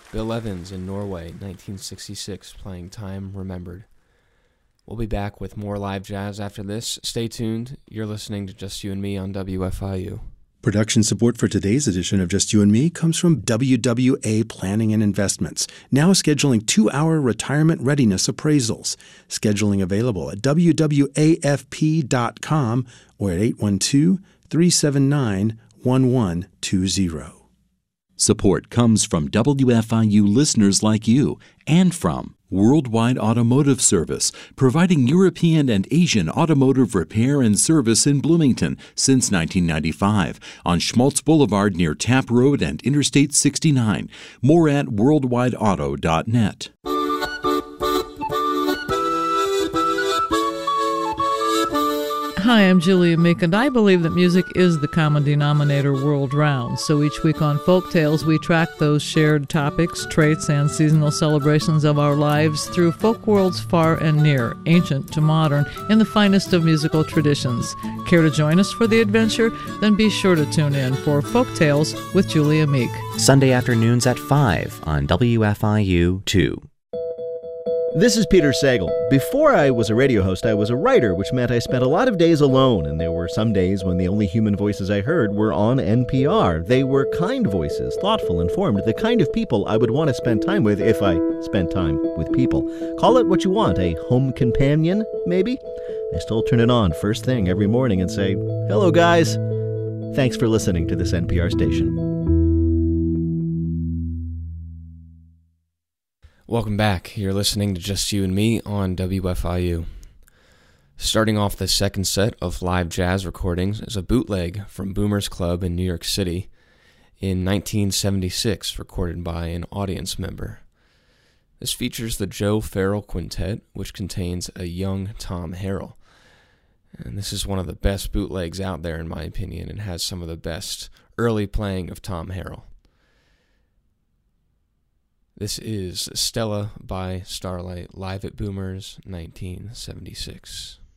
Bill Evans in Norway, 1966, playing Time Remembered. We'll be back with more live jazz after this. Stay tuned. You're listening to Just You and Me on WFIU. Production support for today's edition of Just You and Me comes from WWA Planning and Investments, now scheduling 2-hour retirement readiness appraisals. Scheduling available at wwafp.com or at 812-379-1120. Support comes from WFIU listeners like you and from Worldwide Automotive Service, providing European and Asian automotive repair and service in Bloomington since 1995 on Schmaltz Boulevard near Tapp Road and Interstate 69. More at worldwideauto.net. Hi, I'm Julia Meek, and I believe that music is the common denominator world round. So each week on Folk Tales, we track those shared topics, traits, and seasonal celebrations of our lives through folk worlds far and near, ancient to modern, in the finest of musical traditions. Care to join us for the adventure? Then be sure to tune in for Folk Tales with Julia Meek. Sunday afternoons at 5 on WFIU 2. This is Peter Sagal. Before I was a radio host, I was a writer, which meant I spent a lot of days alone, and there were some days when the only human voices I heard were on NPR. They were kind voices, thoughtful, informed, the kind of people I would want to spend time with if I spent time with people. Call it what you want, a home companion, maybe? I still turn it on first thing every morning and say, "Hello, guys. Thanks for listening to this NPR station." Welcome back. You're listening to Just You and Me on WFIU. Starting off the second set of live jazz recordings is a bootleg from Boomers Club in New York City in 1976, recorded by an audience member. This features the Joe Farrell Quintet, which contains a young Tom Harrell. And this is one of the best bootlegs out there, in my opinion, and has some of the best early playing of Tom Harrell. This is Stella by Starlight, live at Boomers, 1976.